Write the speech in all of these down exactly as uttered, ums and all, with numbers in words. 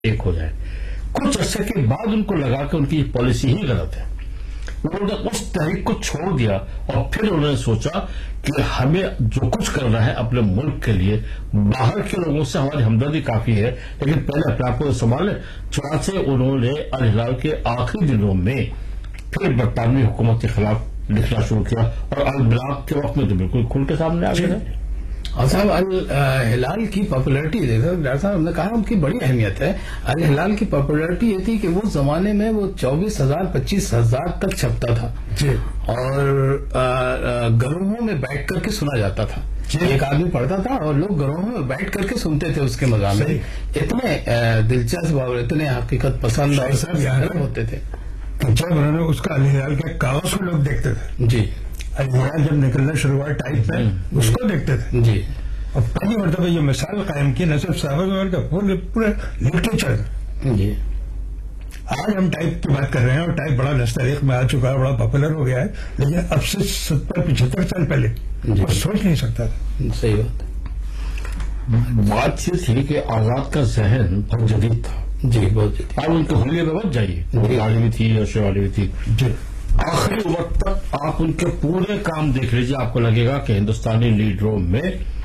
ایک ہو جائے. کچھ عرصے کے بعد ان کو لگا کہ ان کی پالیسی ہی غلط ہے. انہوں نے اس تحریک کو چھوڑ دیا اور پھر انہوں نے سوچا کہ ہمیں جو کچھ کرنا ہے اپنے ملک کے لیے، باہر کے لوگوں سے ہماری ہمدردی کافی ہے لیکن پہلے اپنے آپ کو سنبھالیں. چنانچہ انہوں نے الہلال کے آخری دنوں میں پھر برطانوی حکومت کے خلاف لکھنا شروع کیا اور البلاغ کے وقت میں تو بالکل کھل کے سامنے آ گئے. اور صاحب الہلال کی پاپولیرٹی دیکھو ڈاکٹر صاحب، ہم نے کہا ان کی بڑی اہمیت ہے. الہلال کی پاپولیرٹی یہ تھی کہ وہ زمانے میں وہ چوبیس ہزار پچیس ہزار تک چھپتا تھا جی، اور گروہوں میں بیٹھ کر کے سنا جاتا تھا. ایک آدمی پڑھتا تھا اور لوگ گروہوں میں بیٹھ کر کے سنتے تھے اس کے مضامین. اتنے دلچسپ اور اتنے حقیقت پسند ہوتے تھے. جب انہوں نے اس کا الہلال کے کاغذ کو لوگ دیکھتے تھے جی، الہلال جب نکلنا شروع ہوا ٹائپ میں اس کو دیکھتے تھے جی، اور پہلی مرتبہ یہ مثال قائم کی نہ صرف صحابہ کا پورے پورے لٹریچر جی. آج ہم ٹائپ کی بات کر رہے ہیں اور ٹائپ بڑا نستعلیق میں آ چکا ہے، بڑا پاپولر ہو گیا ہے، لیکن اب سے ستر پچہتر سال پہلے وہ سوچ نہیں سکتا تھا. صحیح بات ہے. بات یہ تھی کہ آزاد کا ذہن بہت جدید تھا جی، بہت جدید. آپ ان کے حلیے میں بچ جائیے، والی بھی تھی اشے والی بھی تھی جی. آخری وقت تک آپ ان کے پورے کام دیکھ لیجیے، آپ کو لگے گا کہ ہندوستانی لیڈروں میں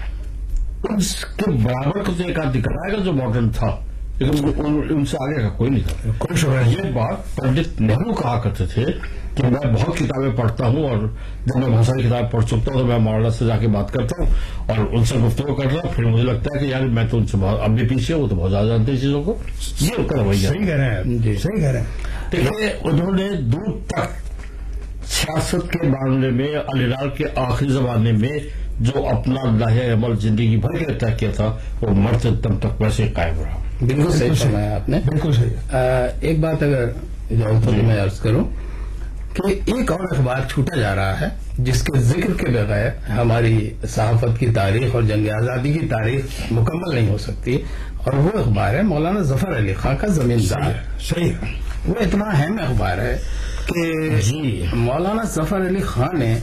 اس کے برابر کا ایک آدھ دکھ رہا ہے جو ماڈرن تھا، لیکن ان سے آگے کا کوئی نہیں تھا. کوئی شبہ نہیں. یہ بات پنڈت نہرو کہا کرتے تھے کہ میں بہت کتابیں پڑھتا ہوں اور جب میں بہت ساری کتابیں پڑھ چکتا ہوں تو میں مولانا سے جا کے بات کرتا ہوں اور ان سے گفتگو کر رہا ہوں، پھر مجھے لگتا ہے کہ یار میں تو ان سے اب بھی پیچھے، وہ تو بہت زیادہ جانتے ہیں چیزوں کو. یہ ان کا رویہ. صحیح کہہ رہے ہیں جی، صحیح کہہ رہے ہیں. دیکھیے انہوں نے دور تک سیاست کے معاملے میں الہلال کے آخری زمانے میں جو اپنا لاہے عمل زندگی بھر کے طے کیا تھا وہ مرتے دم تک ویسے ہی قائم رہا. بالکل صحیح فرمایا آپ نے. بالکل صحیح. ایک بات اگر اجازت ہو میں عرض کروں کہ ایک اور اخبار چھوٹا جا رہا ہے جس کے ذکر کے بغیر ہماری صحافت کی تاریخ اور جنگ آزادی کی تاریخ مکمل نہیں ہو سکتی، اور وہ اخبار ہے مولانا ظفر علی خان کا زمیندار. صحیح. وہ اتنا اہم اخبار ہے کہ جی مولانا ظفر علی خان نے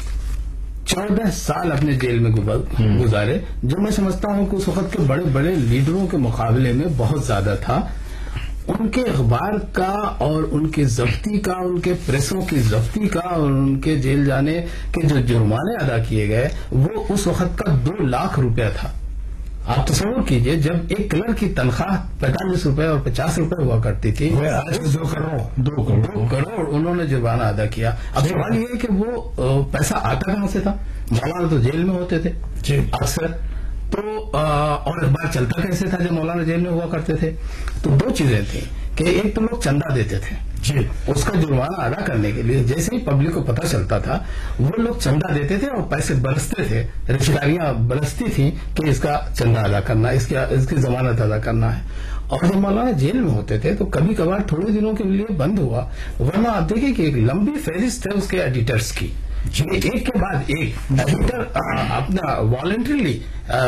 چودہ سال اپنے جیل میں گزارے، جو میں سمجھتا ہوں کہ اس وقت کے بڑے بڑے لیڈروں کے مقابلے میں بہت زیادہ تھا. ان کے اخبار کا اور ان کے ضبطی کا، ان کے پریسوں کی ضبطی کا اور ان کے جیل جانے کے جو جرمانے ادا کیے گئے وہ اس وقت کا دو لاکھ روپیہ تھا. آپ تصور کیجئے جب ایک کلرک کی تنخواہ پینتالیس روپے اور پچاس روپے ہوا کرتی تھی، آج دو کروڑ دو کروڑ کروڑ انہوں نے جرمانہ ادا کیا. اب سوال یہ ہے کہ وہ پیسہ آتا کہاں سے تھا؟ مولانا تو جیل میں ہوتے تھے جی اکثر، تو اور اخبار چلتا کیسے تھا جب مولانا جیل میں ہوا کرتے تھے؟ تو دو چیزیں تھیں کہ ایک تو لوگ چندہ دیتے تھے جی، اس کا جرمانہ ادا کرنے کے لیے جیسے ہی پبلک کو پتہ چلتا تھا وہ لوگ چندہ دیتے تھے اور پیسے برستے تھے، رشتہ داریاں برستی تھیں کہ اس کا چندہ ادا کرنا، اس کی اس کی ضمانت ادا کرنا ہے. اور جب مولانا جیل میں ہوتے تھے تو کبھی کبھار تھوڑے دنوں کے لیے بند ہوا، ورنہ آپ دیکھیں کہ ایک لمبی فہرست ہے اس کے ایڈیٹرز کی، ایک کے بعد ایک ایڈیٹر اپنا والنٹریلی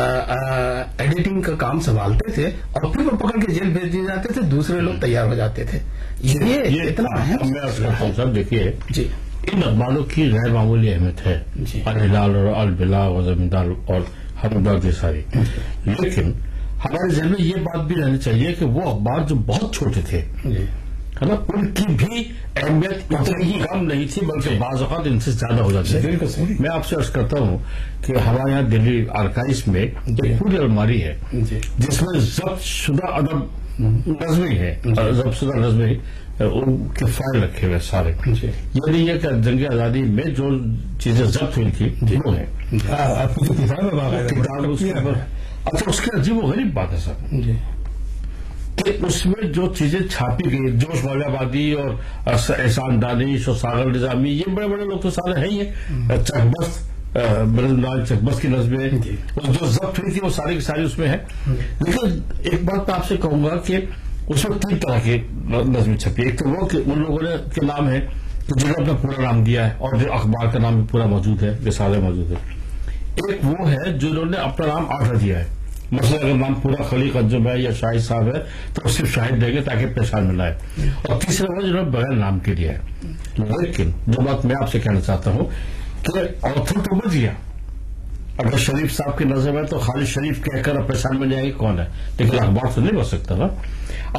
ایڈیٹنگ کا کام سنبھالتے تھے اور پھر وہ پکڑ کے جیل بھیج دیے جاتے تھے، دوسرے لوگ تیار ہو جاتے تے. یہ اتنا اہم صاحب. دیکھیے جی ان اخباروں کی غیر معمولی اہمیت ہے، الہلال اور البلاغ اور زمیندار اور ہمدرد یہ ساری، لیکن ہمارے ذہن میں یہ بات بھی رہنی چاہیے کہ وہ اخبار جو بہت چھوٹے تھے ہے نا، ان کی بھی اہمیت اتنی ہی کم نہیں تھی بلکہ بعض اوقات ان سے زیادہ ہو جاتی ہے. میں آپ سے عرض کرتا ہوں کہ ہمارے یہاں دہلی آرکائیوز میں ایک پوری الماری ہے جس میں ضبط شدہ ادب نظمیں ہے، ضبط شدہ نظمیں ان کے فائل رکھے ہوئے سارے. یہ نہیں ہے کہ جنگ آزادی میں جو چیزیں ضبط ہوئی تھی وہ ہیں. اچھا اس کی عجیب و غریب بات ہے سر کہ اس میں جو چیزیں چھاپی گئی، جوش والا آبادی اور احسان دانش اور ساغر نظامی، یہ بڑے بڑے لوگ تو سارے ہیں ہی ہیں. چکبست برزنال چکبست کی نظمیں جو ضبط ہوئی تھی وہ ساری کی ساری اس میں ہے. لیکن ایک بات میں آپ سے کہوں گا کہ اس میں تین طرح کی نظمیں چھپی. ایک تو وہ کہ ان لوگوں نے کے نام ہے جنہوں نے اپنا پورا نام دیا ہے اور جو اخبار کا نام بھی پورا موجود ہے، رسالہ موجود ہے. ایک وہ ہے جنہوں نے اپنا نام آڈر دیا ہے، مثلا اگر نام پورا خلیق انجم ہے یا شاہد صاحب ہے تو صرف شاہد دیں گے تاکہ پہچان ملائے. اور تیسرا وہ جنہوں نے بغیر نام کے دیا ہے. لیکن جو بات میں آپ سے کہنا چاہتا ہوں کہ آتھر تو بچ گیا، اگر شریف صاحب کی نظر میں تو خالد شریف کہہ کر پریشان بن جائے گی کون ہے، لیکن اخبار تو نہیں بن سکتا نا.